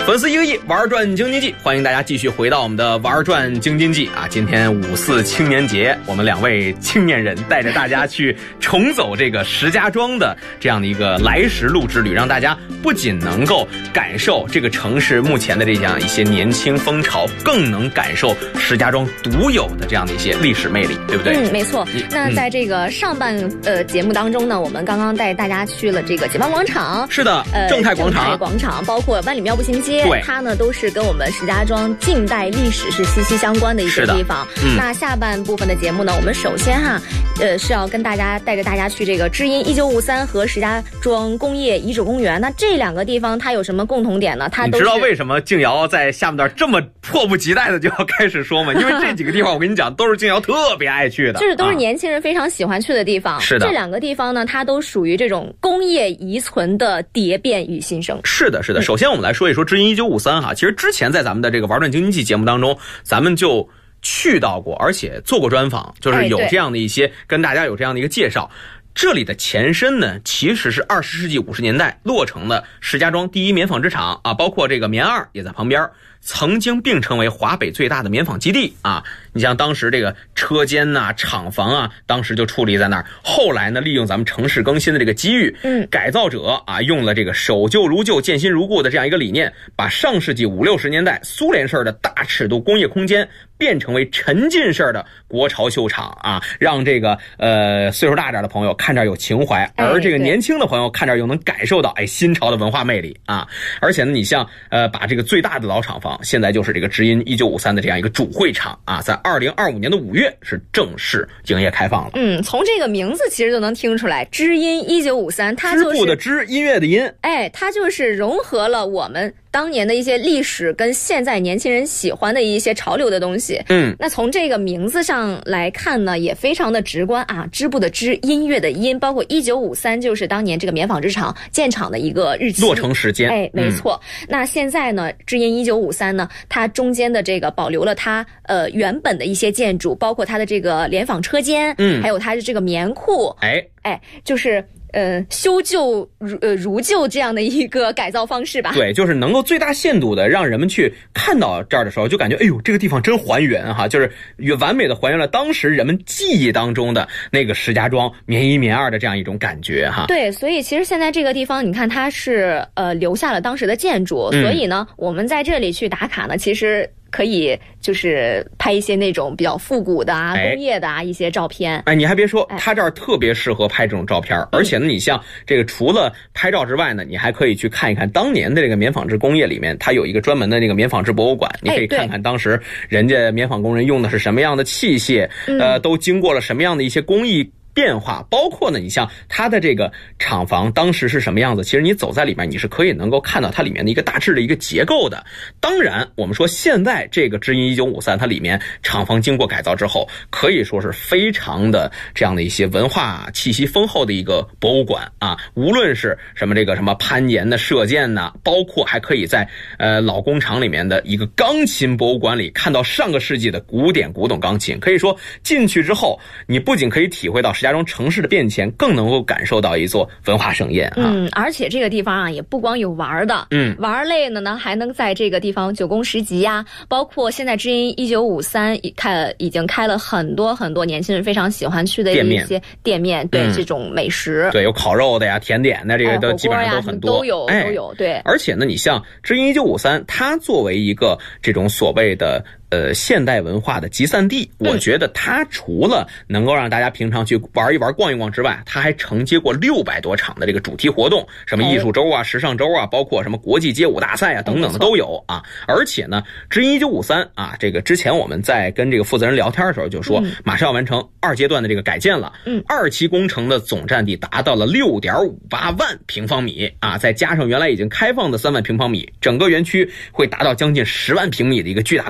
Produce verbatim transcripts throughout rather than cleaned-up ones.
粉丝一个亿，玩转京津冀，欢迎大家继续回到我们的玩转京津冀啊！今天五四青年节，我们两位青年人带着大家去重走这个石家庄的这样的一个来时路之旅，让大家不仅能够感受这个城市目前的这样一些年轻风潮，更能感受石家庄独有的这样的一些历史魅力，对不对？ 嗯，没错。那在这个上半呃节目当中呢，我们刚刚带大家去了这个解放广场， 是的， 呃， 正太广场， 正太广场，包括万里庙步行街， 对， 它呢都是跟我们石家庄近代历史是息息相关的一个地方。嗯、那下半部分的节目呢，我们首先哈，呃，是要跟大家带着大家去这个知音一九五三和石家庄工业遗址公园。那这两个地方它有什么共同点呢？它都是， 你知道为什么静瑶在下面段这么迫不及待的就要开始说吗？因为这几个地方我跟你讲都是静瑶特别爱去的， 就是都是年轻人非常喜欢去的地方。 是的， 这两个地方呢，它都属于这种工业遗存的蝶变与新生。 是的，是的。首先我们来说一说知音一九五三哈，其实之前在咱们的这个玩转京津冀节目当中，咱们就去到过，而且做过专访，就是有这样的一些、哎、跟大家有这样的一个介绍。这里的前身呢，其实是二十世纪五十年代落成的石家庄第一棉纺织厂啊，包括这个棉二也在旁边，曾经并称为华北最大的棉纺基地啊。你像当时这个车间呐、啊、厂房啊，当时就矗立在那儿。后来呢，利用咱们城市更新的这个机遇，嗯，改造者啊用了这个守旧如旧、建新如故的这样一个理念，把上世纪五六十年代苏联式的大尺度工业空间变成为沉浸式的国潮秀场啊，让这个呃岁数大点的朋友看这儿有情怀，而这个年轻的朋友看这儿又能感受到哎新潮的文化魅力啊。而且呢，你像呃把这个最大的老厂房，现在就是这个知音一九五三的这样一个主会场啊，在二零二五年的五月是正式营业开放了。 嗯，从这个名字其实就能听出来，知音一九五三，它就是织布的织，音乐的音， 哎，它就是融合了我们当年的一些历史跟现在年轻人喜欢的一些潮流的东西。嗯，那从这个名字上来看呢，也非常的直观啊，织布的织，音乐的音，包括一九五三就是当年这个棉纺织厂建厂的一个日期， 落成时间。 哎，没错。嗯、那现在呢，知音一九五三呢，它中间的这个保留了它呃原本的一些建筑，包括它的这个联纺车间，嗯，还有它的这个棉库， 哎哎，就是呃修旧如呃如旧这样的一个改造方式吧。 对，就是能够最大限度的让人们去看到这儿的时候，就感觉哎呦这个地方真还原哈，就是完美的还原了当时人们记忆当中的那个石家庄棉一棉二的这样一种感觉哈。 对，所以其实现在这个地方你看它是呃留下了当时的建筑，嗯、所以呢我们在这里去打卡呢，其实可以就是拍一些那种比较复古的啊、工业的啊一些照片。 哎，你还别说，它这儿特别适合拍这种照片，而且呢，你像这个除了拍照之外呢，你还可以去看一看当年的这个棉纺织工业里面，它有一个专门的那个棉纺织博物馆，你可以看看当时人家棉纺工人用的是什么样的器械，呃，都经过了什么样的一些工艺变化，包括呢，你像它的这个厂房当时是什么样子，其实你走在里面，你是可以能够看到它里面的一个大致的一个结构的。当然，我们说现在这个知音一九五三，它里面厂房经过改造之后，可以说是非常的这样的一些文化气息丰厚的一个博物馆啊。无论是什么这个什么攀岩的射箭呐、啊，包括还可以在呃老工厂里面的一个钢琴博物馆里看到上个世纪的古典古董钢琴。可以说进去之后，你不仅可以体会到石家庄城市的变迁，更能够感受到一座文化盛宴啊！ 嗯，而且这个地方啊，也不光有玩的，嗯，玩类的呢，还能在这个地方九宫十集呀，包括现在知音一九五三开已经开了很多很多年轻人非常喜欢去的一些店面，对、嗯、这种美食， 对，有烤肉的呀、甜点的，这个都基本上都很多， 都有、哎、都有，对。 而且呢，你像知音一九五三，它作为一个这种所谓的呃现代文化的集散地，我觉得它除了能够让大家平常去玩一玩逛一逛之外，它还承接过六百多场的这个主题活动，什么艺术周啊、时尚周啊，包括什么国际街舞大赛啊等等的都有啊。而且呢，知音一九五三啊，这个之前我们在跟这个负责人聊天的时候就说，马上要完成二阶段的这个改建了，嗯，二期工程的总占地达到了六点五八万平方米啊，再加上原来已经开放的三万平方米，整个园区会达到将近十万平米的一个巨大空间。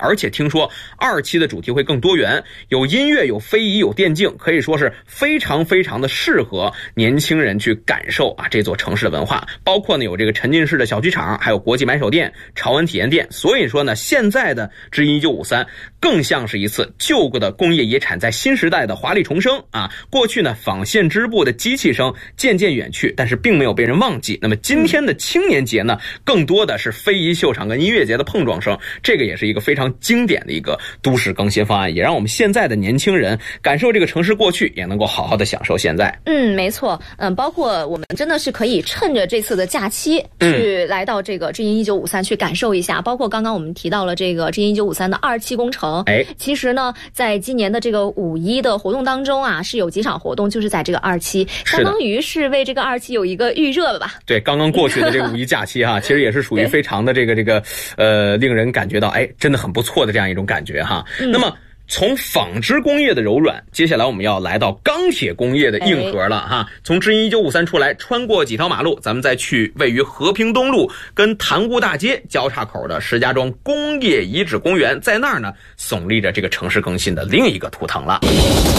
而且听说二期的主题会更多元，有音乐，有非遗，有电竞，可以说是非常非常的适合年轻人去感受啊这座城市的文化。包括呢有这个沉浸式的小剧场，还有国际买手店、潮文体验店。所以说呢，现在的知音一九五三更像是一次旧的工业遗产在新时代的华丽重生啊。过去呢纺线织布的机器声渐渐远去，但是并没有被人忘记。那么今天的青年节呢，更多的是非遗秀场跟音乐节的碰撞声，这个也是一个非常经典的一个都市更新方案，也让我们现在的年轻人感受这个城市过去，也能够好好的享受现在。 嗯，没错。嗯，包括我们真的是可以趁着这次的假期去来到这个知音一九五三去感受一下。嗯、包括刚刚我们提到了这个知音一九五三的二期工程，哎，其实呢，在今年的这个五一的活动当中啊，是有几场活动，就是在这个二期，相当于是为这个二期有一个预热了吧？ 对，刚刚过去的这个五一假期哈、啊，其实也是属于非常的这个这个呃，令人感觉到哎，真的很不错的这样一种感觉哈。嗯、那么。从纺织工业的柔软，接下来我们要来到钢铁工业的硬核了哈。从知音一九五三出来，穿过几条马路，咱们再去位于和平东路跟塘沽大街交叉口的石家庄工业遗址公园，在那儿呢，耸立着这个城市更新的另一个图腾了。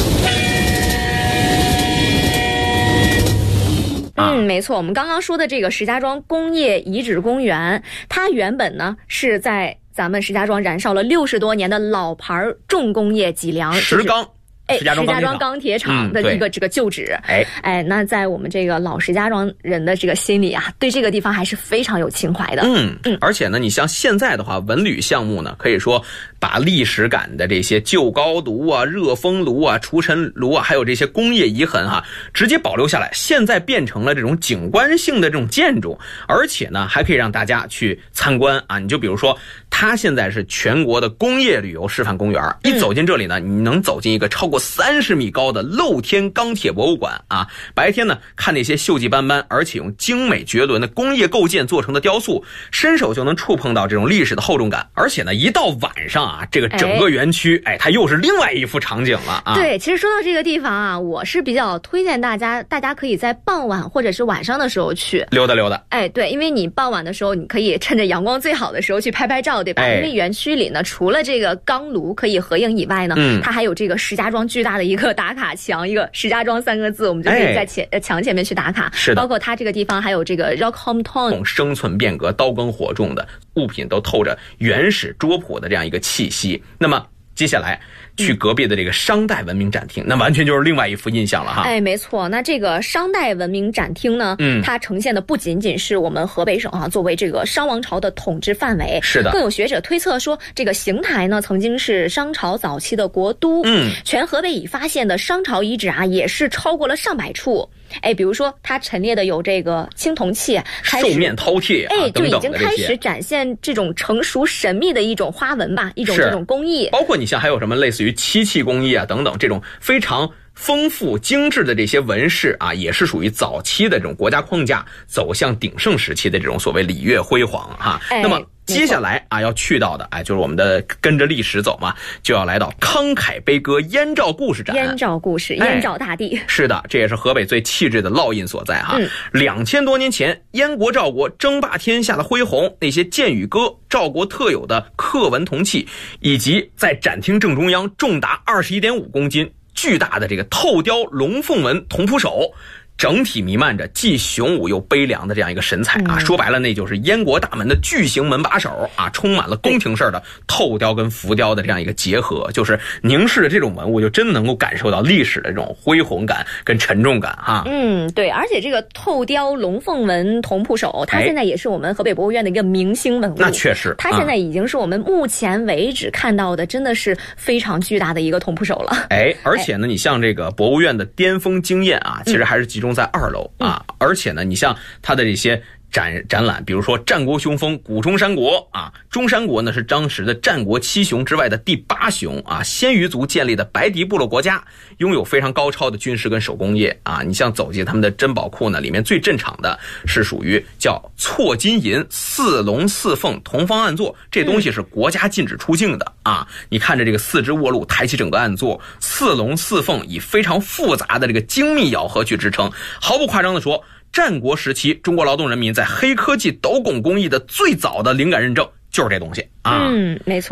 嗯，没错，我们刚刚说的这个石家庄工业遗址公园，它原本呢是在咱们石家庄燃烧了六十多年的老牌重工业脊梁石钢。 哎，石家庄钢铁厂的一个这个旧址， 哎、 嗯、哎，那在我们这个老石家庄人的这个心里啊，对这个地方还是非常有情怀的。 嗯嗯，而且呢，你像现在的话，文旅项目呢，可以说把历史感的这些旧高炉啊、热风炉啊、除尘炉啊，还有这些工业遗痕哈、啊，直接保留下来，现在变成了这种景观性的这种建筑，而且呢，还可以让大家去参观啊。你就比如说，它现在是全国的工业旅游示范公园，一走进这里呢，你能走进一个超过三十米高的露天钢铁博物馆啊！白天呢看那些锈迹斑斑，而且用精美绝伦的工业构件做成的雕塑，伸手就能触碰到这种历史的厚重感。而且呢，一到晚上啊，这个整个园区，哎，它又是另外一幅场景了啊！ 对，其实说到这个地方啊，我是比较推荐大家，大家可以在傍晚或者是晚上的时候去溜达溜达。 哎，对，因为你傍晚的时候，你可以趁着阳光最好的时候去拍拍照，对吧？哎、因为园区里呢，除了这个钢炉可以合影以外呢，嗯，它还有这个石家庄巨大的一个打卡墙，一个石家庄三个字，我们就可以在前、哎、墙前面去打卡。 是的， 包括它这个地方还有这个 Rock Hometown， 生存变革、刀耕火种的物品都透着原始拙朴的这样一个气息。那么接下来去隔壁的这个商代文明展厅，那完全就是另外一幅印象了哈。 哎，没错，那这个商代文明展厅呢，嗯，它呈现的不仅仅是我们河北省啊作为这个商王朝的统治范围， 是的， 更有学者推测说，这个邢台呢曾经是商朝早期的国都，嗯，全河北已发现的商朝遗址啊也是超过了上百处。哎，比如说它陈列的有这个青铜器、 兽面饕餮、啊， 哎， 就已经开始展现这种成熟神秘的一种花纹吧，一种这种工艺。 包括你像还有什么类似于漆器工艺啊等等，这种非常丰富精致的这些纹饰啊，也是属于早期的这种国家框架走向鼎盛时期的这种所谓礼乐辉煌哈。 哎、 那么接下来啊要去到的哎，就是我们的跟着历史走嘛，就要来到慷慨悲歌燕赵故事展。 燕赵故事，燕赵大地、哎。 是的，这也是河北最气质的烙印所在哈。两、嗯、千多年前，燕国赵国争霸天下的恢宏，那些剑与歌，赵国特有的刻纹铜器，以及在展厅正中央重达二十一点五公斤。巨大的这个透雕龙凤纹铜扑手，整体弥漫着既雄武又悲凉的这样一个神采啊！说白了，那就是燕国大门的巨型门把手啊，充满了宫廷式的透雕跟浮雕的这样一个结合，就是凝视的这种文物，就真的能够感受到历史的这种恢宏感跟沉重感哈。 嗯，对，而且这个透雕龙凤纹铜扑手，它现在也是我们河北博物院的一个明星文物。 那确实， 它现在已经是我们目前为止看到的，真的是非常巨大的一个铜扑手了。 哎，而且呢，你像这个博物院的巅峰经验啊，其实还是集中在二楼啊，而且呢，你像它的这些展展览，比如说战国雄风古中山国啊，中山国呢是当时的战国七雄之外的第八雄啊，鲜于族建立的白狄部落国家，拥有非常高超的军事跟手工业啊。你像走进他们的珍宝库呢，里面最镇场的是属于叫错金银四龙四凤铜方案座，这东西是国家禁止出境的啊。你看着这个四只卧鹿抬起整个案座，四龙四凤以非常复杂的这个精密咬合去支撑，毫不夸张的说，战国时期中国劳动人民在黑科技斗拱工艺的最早的灵感认证就是这东西啊。 嗯，没错。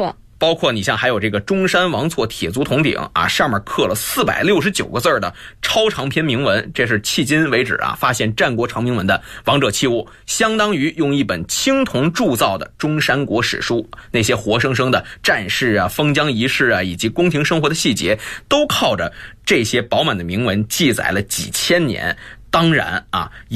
包括你像还有这个中山王错铁足铜鼎啊，上面刻了四百六十九个字的超长篇铭文，这是迄今为止啊发现战国长铭文的王者器物，相当于用一本青铜铸造的中山国史书，那些活生生的战事啊、封疆仪式啊以及宫廷生活的细节，都靠着这些饱满的铭文记载了几千年。当然啊。